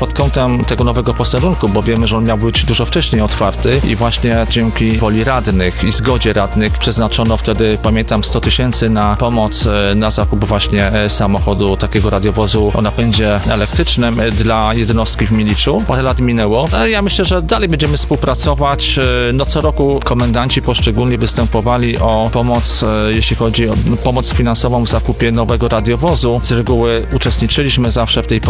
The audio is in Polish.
pod kątem tego nowego posterunku, bo wiemy, że on miał być dużo wcześniej otwarty i właśnie dzięki woli radnych i zgodzie radnych przeznaczono wtedy, pamiętam, 100 000 na pomoc na zakup właśnie samochodu, takiego radiowozu o napędzie elektrycznym dla jednostki w Miliczu. Parę lat minęło, ale ja myślę, że dalej będziemy współpracować. No co roku komendanci poszczególnie występowali o pomoc, jeśli chodzi o pomoc finansową w zakupie nowego radiowozu. Z reguły uczestniczyliśmy zawsze w tej